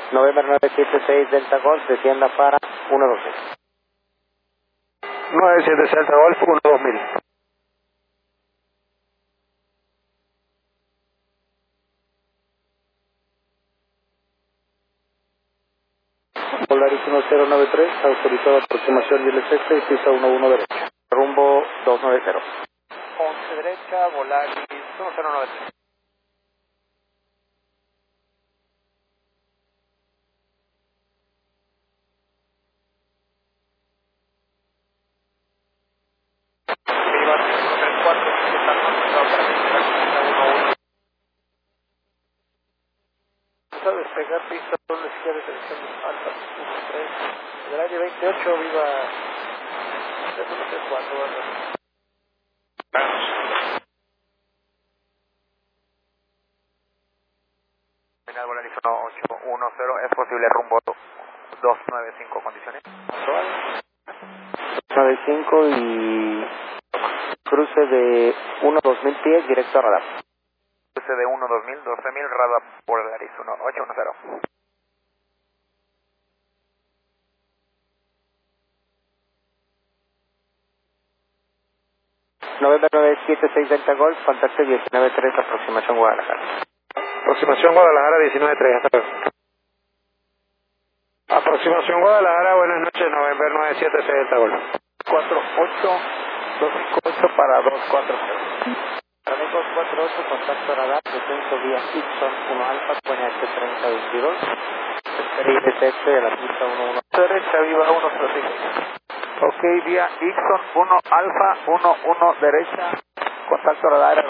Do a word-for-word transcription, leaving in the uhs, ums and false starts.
November nueve siete seis Delta Golf, descienda para uno dos mil. nueve siete seis Delta Golf, uno dos mil. Polaris uno cero nueve tres, autorizado aproximación y L S S y pista uno uno derecha. Rumbo dos nueve cero. once derecha, Volaris uno cero nueve tres. Viva uno tres cuatro, está conectado para despegar pista uno uno. Está despegar pista uno izquierda, dirección alta uno tres. Del año veintiocho, viva uno tres cuatro. Vamos. Final Volaris uno ocho uno cero, es posible rumbo dos nueve cinco, condiciones. dos nueve cinco y cruce de uno dos mil pies directo a radar. Cruce de uno dos mil, doce mil, radar Volaris uno ocho uno cero. November nueve siete seis Delta Golf, contacto diecinueve tres, aproximación Guadalajara. Aproximación Guadalajara diecinueve tres, hasta luego. Aproximación Guadalajara, buenas noches, November nueve siete seis Delta Golf. cuatro ocho dos cinco ocho para dos cuatro cero. Para dos cuatro ocho, contacto radar, descenso vía Ixon uno Alfa, P N H treinta veintidós. Espera I S S de la pista uno uno. Derecha, viva uno cero cinco. Ok, vía Ixon uno Alfa, uno uno derecha, contacto radar.